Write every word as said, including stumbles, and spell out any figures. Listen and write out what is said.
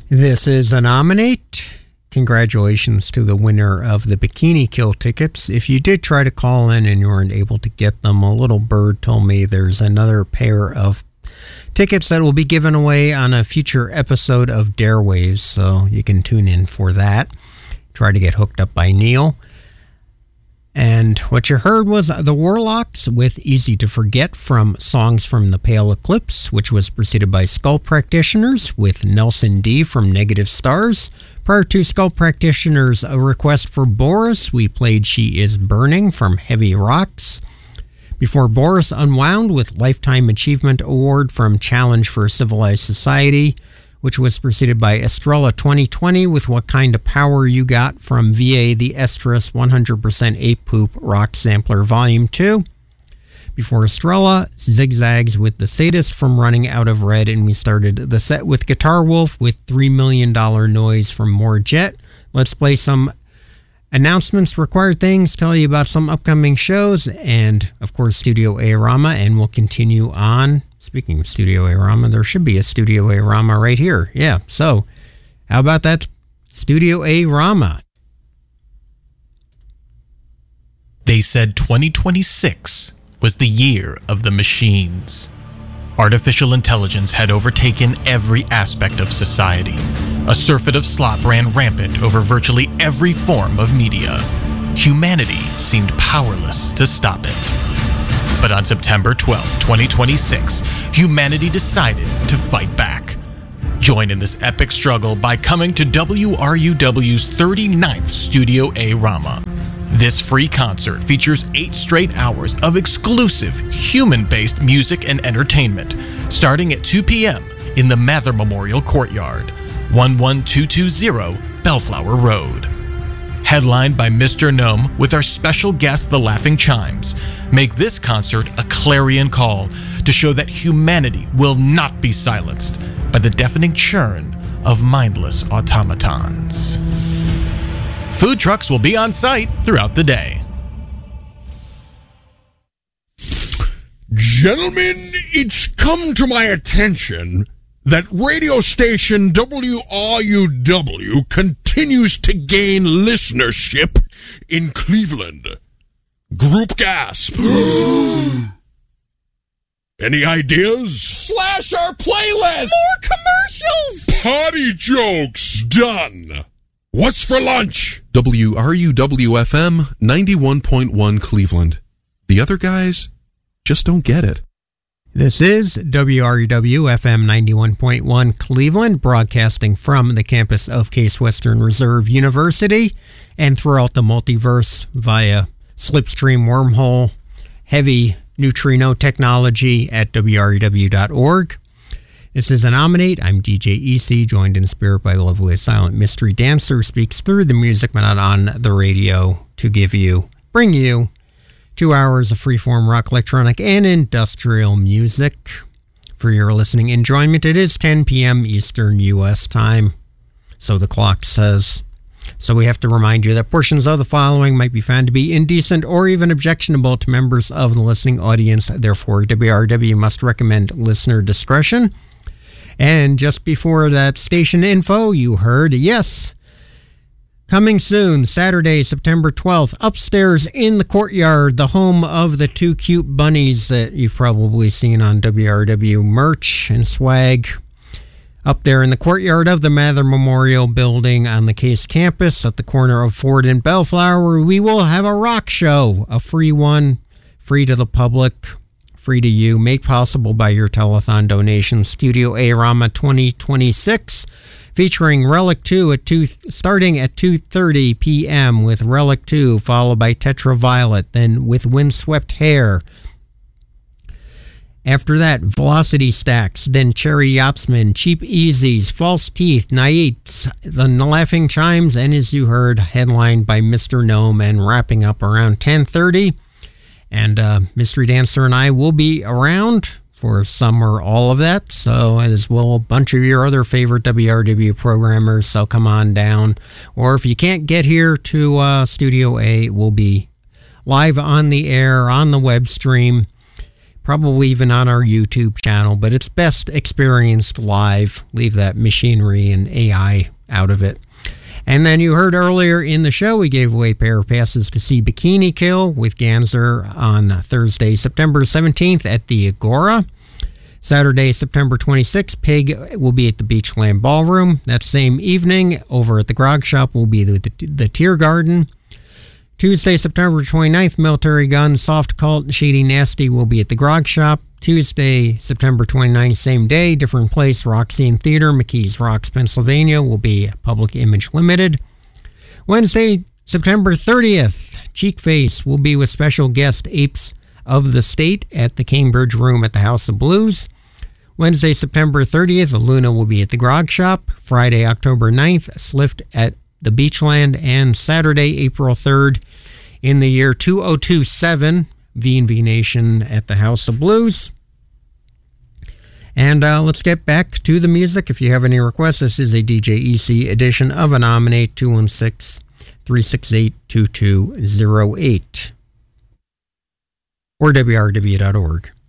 This is a nominate. Congratulations to the winner of the Bikini Kill tickets. If you did try to call in and you weren't able to get them, a little bird told me there's another pair of tickets that will be given away on a future episode of Darewaves, so you can tune in for that. Try to get hooked up by Neil. And what you heard was the Warlocks with Easy to Forget from Songs from the Pale Eclipse, which was preceded by Skull Practitioners with Nelson D from Negative Stars. Prior to Skull Practitioners, a request for Boris, we played She Is Burning from Heavy Rocks. Before Boris unwound with Lifetime Achievement Award from Challenge for Civilized Society, which was preceded by Estrella twenty twenty with What Kind of Power You Got from V A The Estrus one hundred percent Ape Poop Rock Sampler Volume two. Before Estrella, Zigzags with The Sadist from Running Out of Red, and we started the set with Guitar Wolf with three million dollars Noise from More Jet. Let's play some announcements, required things, tell you about some upcoming shows, and of course Studio A-Rama, and we'll continue on. Speaking of Studio A-Rama, there should be a Studio A-Rama right here. Yeah, so how about that Studio A-Rama? They said twenty twenty-six was the year of the machines. Artificial intelligence had overtaken every aspect of society. A surfeit of slop ran rampant over virtually every form of media. Humanity seemed powerless to stop it. But on September twelfth, twenty twenty-six, humanity decided to fight back. Join in this epic struggle by coming to W R U W's thirty-ninth Studio A-Rama. This free concert features eight straight hours of exclusive human-based music and entertainment, starting at two p.m. in the Mather Memorial Courtyard, one one two two zero Bellflower Road. Headlined by Mister Gnome with our special guest, The Laughing Chimes, make this concert a clarion call to show that humanity will not be silenced by the deafening churn of mindless automatons. Food trucks will be on site throughout the day. Gentlemen, it's come to my attention that radio station W R U W continues to gain listenership in Cleveland. Group gasp. Any ideas? Slash our playlist! More commercials! Potty jokes! Done. What's for lunch? W R U W F M ninety-one point one Cleveland. The other guys just don't get it. This is W R U W F M ninety-one point one Cleveland, broadcasting from the campus of Case Western Reserve University and throughout the multiverse via Slipstream Wormhole, Heavy Neutrino Technology at W R U W dot org. This is a nominate. I'm D J E C, joined in spirit by the lovely Silent Mystery Dancer, who speaks through the music but not on the radio to give you, bring you, two hours of freeform rock, electronic, and industrial music for your listening enjoyment. It is ten p.m. Eastern U S time, so the clock says. So we have to remind you that portions of the following might be found to be indecent or even objectionable to members of the listening audience. Therefore, W R W must recommend listener discretion. And just before that station info, you heard, yes, coming soon, Saturday, September twelfth, upstairs in the courtyard, the home of the two cute bunnies that you've probably seen on W R W merch and swag. Up there in the courtyard of the Mather Memorial Building on the Case campus at the corner of Ford and Bellflower, we will have a rock show, a free one, free to the public, free to you, made possible by your telethon donation. Studio A-Rama twenty twenty-six, featuring Relic two at two, starting at two thirty p.m. with Relic two, followed by Tetra Violet, then with Windswept Hair. After that, Velocity Stacks, then Cherry Yachtsman, Cheap Easies, False Teeth, Naites, The Laughing Chimes, and as you heard, headlined by Mister Gnome, and wrapping up around ten thirty. And uh, Mystery Dancer and I will be around for some or all of that, so as will a bunch of your other favorite W R W programmers, so come on down. Or if you can't get here to uh, Studio A, we'll be live on the air, on the web stream, probably even on our YouTube channel, but it's best experienced live. Leave that machinery and A I out of it. And then you heard earlier in the show, we gave away a pair of passes to see Bikini Kill with Ganser on Thursday, September seventeenth at the Agora. Saturday, September twenty-sixth, Pig will be at the Beachland Ballroom. That same evening, over at the Grog Shop, will be the, the, the Tear Garden. Tuesday, September twenty-ninth, Military Gun, Soft Cult, Shady Nasty will be at the Grog Shop. Tuesday, September twenty-ninth, same day, different place, Roxy Theater, McKees Rocks, Pennsylvania, will be Public Image Limited. Wednesday, September thirtieth, Cheek Face will be with special guest Apes of the State at the Cambridge Room at the House of Blues. Wednesday, September thirtieth, Luna will be at the Grog Shop. Friday, October ninth, Slift at the Beachland. And Saturday, April third, in the year two thousand twenty-seven, V and V Nation at the House of Blues. And uh, let's get back to the music. If you have any requests, this is a D J E C edition of a Nominate, two one six, three six eight, two two zero eight. Or W R W dot org.